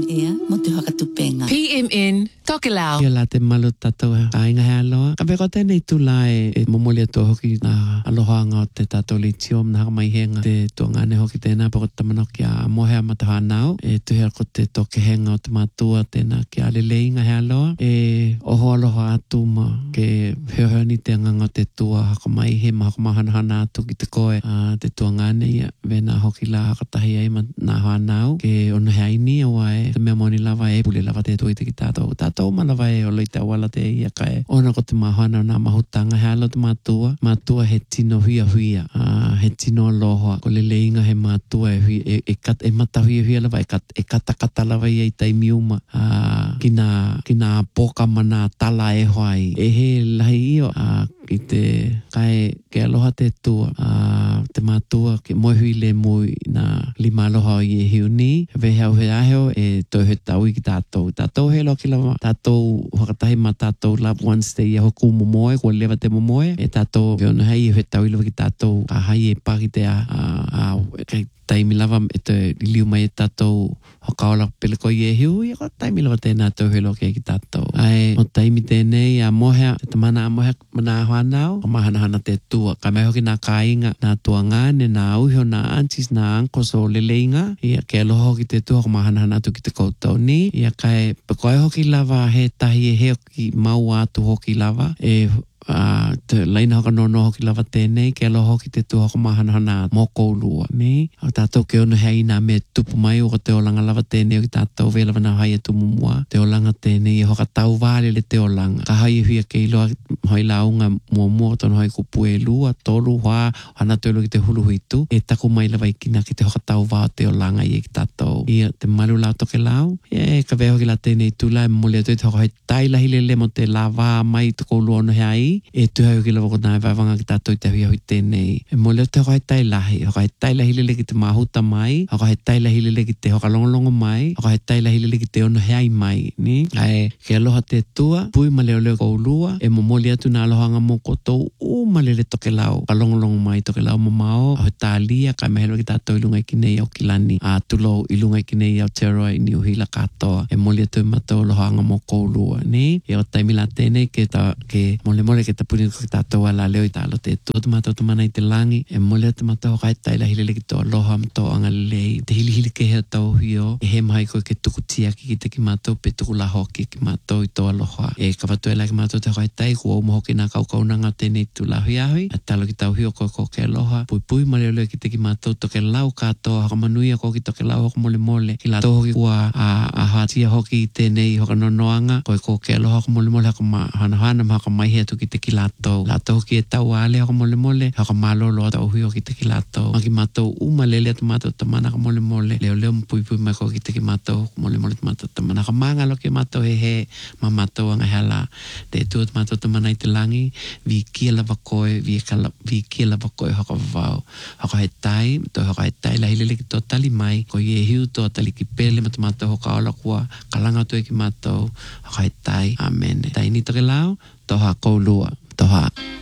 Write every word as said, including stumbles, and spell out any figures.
Ia, mo te hakatupenga. P M N, Tokelau. Ia la te malu tatou ainga he aloha. Ka peko tēnei tula e, e momolia tō hoki na alohaanga o te tatou litiom na haka maihenga te tuangane hoki tēnā pako tamano ki a mohea mataha nao. E tuhea ko te toke henga o te mātua tēnā ki a leleinga he aloha. E oho aloha atu ma ke heoheoni te anganga o te tua haka maihe ma haka mahanahana atu ki te koe a te tuangane ia vena hoki la haka tahi ai ma nā hoa nao. Ke ono he aini awa e te mea moni lava e pule lava te tuite ki tātou. Tātou ma lava e o loita wala te ia kai. Ona ko te mahana o nā mahutanga he alo te mātua. Mātua he tino huia huia. Uh, he tino aloha. Ko le leinga he mātua e, hui, e, e, kat, e mata huia huia lava. E, kat, e kata kata lava ia i tai miuma. Uh, ki nā, ki nā poka mana tala e hoai. E he lahi io. Uh, i te kai ke aloha te tua. Uh, te mātua ke moihui le mui na lima aloha o i e hiuni. Vehe au he aheo e toi he tau i ki tātou. Tātou he lo ki lawa. Tātou wakatahi ma tātou loved ones te ia hoku momoe, kua lewa te momoe. E tātou veona hei e he tau i lawa ki tātou a hai e paki te a, a, a kei taimi lava e te liu mai e tātou hokaola pele ko i e hiu. I ko taimi lava tēnā tau he lo ki ki tātou. Ai, o taimi tēnei a mohea, te tamana a mohea mana hoa nao, o mahanahana te tua. Ka mai hoki nā kāinga, nā tuangane, nā auhio, nā aunties, nā uncles o leleinga. Ia ke aloha hoki te tua, ko mahanahana atu ki te koutou ni. Ia kai, pekoe hoki lava he tahi e he hoki mau atu hoki lava. E Uh, te leina hoka no no hoki lava tēnei ke aloha hoki te tua hoka mahanahana mō koulua ne o tātou ke ono hei nā me tupu mai o te olanga lava tēnei o ki tātou vei lava nā hai e tumumua te olanga tēnei e hoka tau vāle le te olanga ka hai e huia ke iloa hoi launga mua mua tono hoi kupu e lua tolu hoa hana tuelo ki te hulu huitu e taku mai lava ikina ki te hoka tau vā te olanga i e ki tātou ia te malu lau toke lau e ka vei hoki la tēnei tula e mole atu e te hoka hoi tailahi lele mo te lava mai te koulua ono hei e tuhau ki lawa ko nā wawanga ki tātou i te hui hui tēnei. E mo leo te hoka he tailahi. Hoka he tailahi lele ki te mahuta mai. Hoka he tailahi lele ki te hoka longolongo mai. Hoka he tailahi lele ki te ono heai mai. Ni? Ai, ke aloha te tua. Pui ma leo leo koulua. E mo moli atu nā alohanga mo kotou. U ma lele toke lau. Ka longolongo mai toke lau mamao. Aho tālia. Kai mehelo ki tātou ilunga i kinei au kilani. A tulo ilunga i kinei au Teroa i niuhila katoa. E moli atu matou alohanga mo koulua. Ni? E o taimila tēnei ke ta, ke mole mole ke ta puni ko tātou ala leo i tālo te tō tamātou tamana i te langi e mole tamātou kai taila hilele ki tō aloha mto anga lei te hili hili ke hea tau hio e he mai koe ke tuku tiaki ki te ki mātou pe tuku la hoki ki mātou i tō aloha e ka watu e la ki mātou te kai tai kua umo hoki nā kaukaunanga tēnei tu la hui ahui a talo ki tau hio koe ko ke aloha pui pui ma leo leo ki te ki mātou toke lau kātoa haka manuia ko ki toke lau hoka mole mole ki la tō hoki kua a, a hatia hoki tēnei hoka nonoanga koe ko ke aloha haka mole mole haka ma hana hana ma haka mai hea tu ki te ki la tau. La tau ki e tau ale haka mole mole. Haka malolo tau hui o ki te ki la tau. Maki mātou uma lele atu mātou tamana haka mole mole. Leo leo mpui pui mai ko ki te ki mātou mole mole tu mātou tamana. Haka maanga lo ki mātou he he ma mātou anga hala. Te tu atu mātou tamana i te langi. Vi kia lava koe, vi, kala, vi kia lava koe haka wawao. Haka he tai, to haka he tai lahi lele ki tō tali mai. Ko i e hiu tō tali ki pele ma tu mātou hoka ola kua. Kalanga tu e ki mātou. Haka he tai. Amen. Tai ni toke lau, toha koulua. Toha.